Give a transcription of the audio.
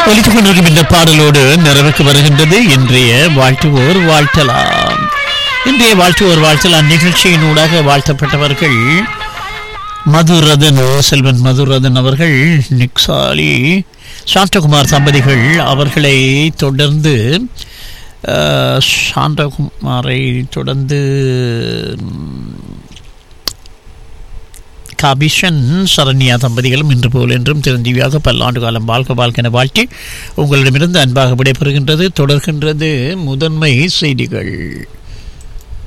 ஒலித்துக் கொண்டிருக்கும் இந்த பாடலோடு நிறைவுக்கு வருகின்றது இன்றைய வாழ்த்துவோர் வாழ்த்தலாம். இன்றைய வாழ்த்துவோர் வாழ்த்தலாம் நிகழ்ச்சியின் ஊடாக வாழ்த்தப்பட்டவர்கள் மதுரதன், செல்வன் மதுரதன் அவர்கள், நிக்சாலி சாந்தகுமார் தம்பதிகள் அவர்களை தொடர்ந்து சாந்தகுமாரை தொடர்ந்து காபிஷன் சரண்யா தம்பதிகளும் இன்று போல் என்றும் சிரஞ்சீவியாக பல்லாண்டு காலம் வாழ்க என வாழ்த்தி உங்களிடமிருந்து அன்பாக விடைபெறுகின்றது. தொடர்கின்றது முதன்மை செய்திகள்.